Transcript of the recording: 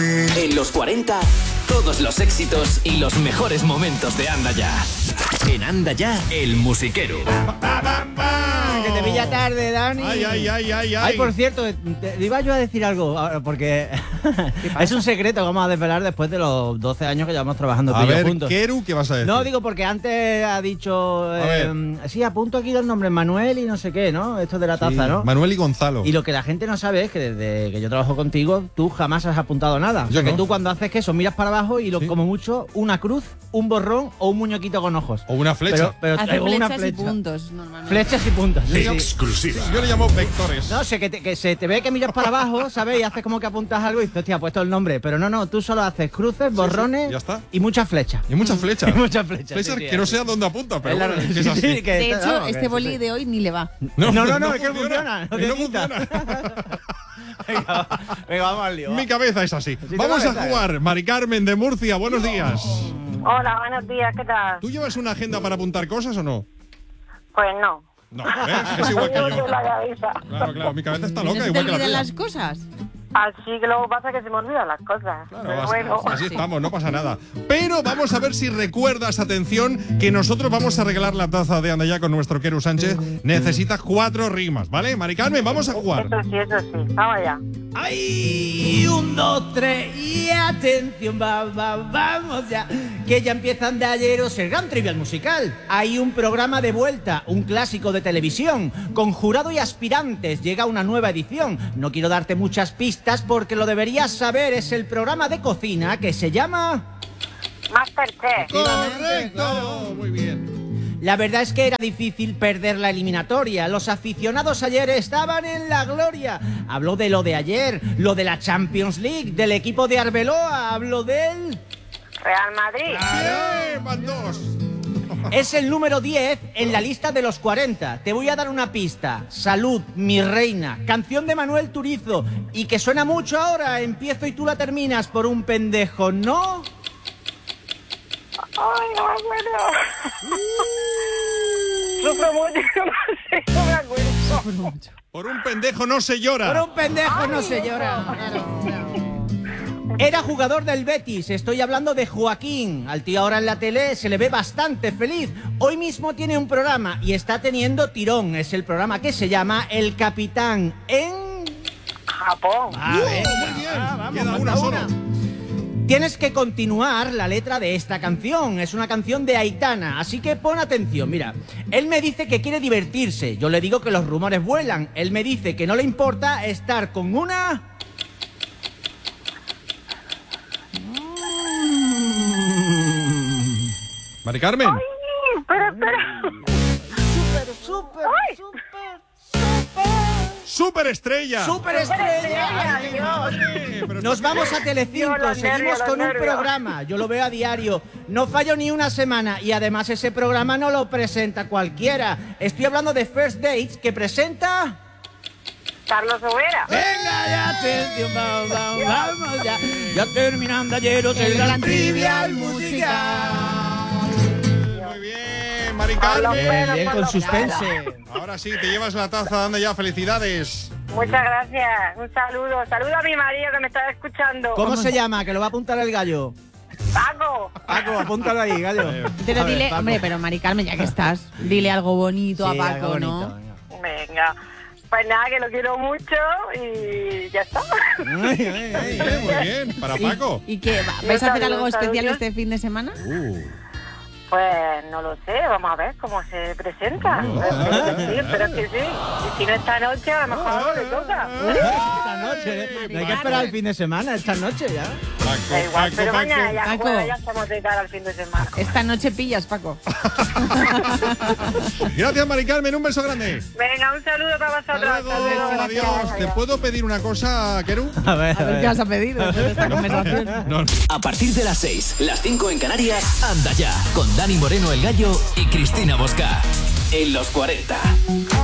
En los 40, todos los éxitos y los mejores momentos de Anda Ya. En Anda Ya, el musiquero. Que te pilla tarde, Dani. Ay, por cierto, te iba yo a decir algo, porque es un secreto que vamos a desvelar después de los 12 años que llevamos trabajando tú y yo juntos. Keru, ¿qué vas a decir? No, digo porque antes ha dicho... sí, apunto aquí los nombres, Manuel y no sé qué, ¿no? Esto de la taza, ¿no? Manuel y Gonzalo. Y lo que la gente no sabe es que desde que yo trabajo contigo, tú jamás has apuntado nada. Yo porque no. tú cuando haces eso miras para abajo y como mucho una cruz, un borrón o un muñequito con ojos. O una flecha. Pero hace traigo una flechas y flecha. puntos, normalmente. Flechas y puntos. Sí, sí. Exclusiva. Yo le llamo vectores. No sé, que se te ve que miras para abajo, ¿sabes? Y haces como que apuntas algo y dices, hostia, ha puesto el nombre. Pero no, tú solo haces cruces, borrones ya está. y muchas flechas. Y muchas flechas. Y muchas flechas. Flechas sí, que no sé a dónde apunta, pero bueno, es así. sí, que De está- hecho, vamos, que este sí, boli sí. de hoy ni le va. No, es que funciona. Que no funciona. Venga, vamos al lío. Mi cabeza es así. te Vamos a cabeza, jugar. Mari Carmen de Murcia, buenos días. Hola, buenos días, ¿qué tal? ¿Tú llevas una agenda para apuntar cosas o no? Pues no. No, ¿ves? Es igual que yo. la cabeza. Claro, mi cabeza está ¿No loca, se te igual que la olvidan tuya. las cosas? Así que luego pasa que se me olvidan las cosas. Claro, Pero bueno. así estamos, no pasa nada. Pero vamos a ver si recuerdas, atención, que nosotros vamos a regalar la taza de Anda Ya con nuestro Keru Sánchez. Necesita 4 rimas, ¿vale? Mari Carmen, vamos a jugar. Eso sí. Vamos allá. ¡Ay! 1, 2, 3 y atención, vamos ya. Que ya empiezan de ayeros el gran trivial musical. Hay un programa de vuelta, un clásico de televisión. Con jurado y aspirantes llega una nueva edición. No quiero darte muchas pistas porque lo deberías saber. Es el programa de cocina que se llama... Masterchef. Correcto, muy bien. La verdad es que era difícil perder la eliminatoria. Los aficionados ayer estaban en la gloria. Habló de lo de ayer, lo de la Champions League, del equipo de Arbeloa, habló del... Real Madrid. ¡Bien! Van 2. Es el número 10 en la lista de los 40. Te voy a dar una pista. Salud, mi reina. Canción de Manuel Turizo. Y que suena mucho ahora. Empiezo y tú la terminas por un pendejo, ¿no? Ay, no me acuerdo. Sufro mucho, no me acuerdo. Por un pendejo no se llora. Por un pendejo no se llora. Era jugador del Betis, estoy hablando de Joaquín. Al tío ahora en la tele se le ve bastante feliz. Hoy mismo tiene un programa y está teniendo tirón. Es el programa que se llama El Capitán en... Japón. Muy bien. Queda una sola. Tienes que continuar la letra de esta canción. Es una canción de Aitana, así que pon atención. Mira, él me dice que quiere divertirse. Yo le digo que los rumores vuelan. Él me dice que no le importa estar con una... Mari Carmen. Espera. ¡Superestrella! ¡Superestrella! Nos vamos a Telecinco, Los seguimos nervios, con los un nervios. programa. Yo lo veo a diario. No fallo ni una semana y además ese programa no lo presenta cualquiera. Estoy hablando de First Dates que presenta... Carlos Overa. Venga ya, atención, vamos ya. Ya terminando ayeros el gran trivial musical. Muy bien, Mari Hola, Carmen. Pedro. Bien, con suspense. Ahora sí, te llevas la taza de Anda Ya. ¡Felicidades! Muchas gracias. Un saludo. Saludo a mi marido que me está escuchando. ¿Cómo se llama? Que lo va a apuntar el gallo. Paco. Paco, apúntalo ahí, gallo. Pero A ver, dile, Paco. hombre, pero Mari Carmen, ya que estás, dile algo bonito Sí, a algo Paco, bonito, ¿no? venga. Venga. Pues nada, que lo quiero mucho y ya está. Muy bien. ¿Para Paco? ¿Y qué? ¿Vais a hacer algo Saludos. especial este fin de semana? Pues no lo sé, vamos a ver cómo se presenta. Espero que sí. Y si no esta noche, a lo mejor algo le toca. Esta noche, ¿eh? No hay que esperar el fin de semana, esta noche ya. Da igual, pero mañana ya, Paco. bueno, ya estamos de cara al fin de semana. Esta noche pillas, Paco. Gracias, Mari Carmen. Un beso grande. Venga, un saludo para vosotros. Hasta luego. Adiós. ¿Te puedo pedir una cosa, Keru? A ver, A ver qué vas a pedir después de esta conversación. No. A partir de las 6, las 5 en Canarias, Anda Ya, con Dani Moreno el Gallo y Cristina Bosca. En los 40.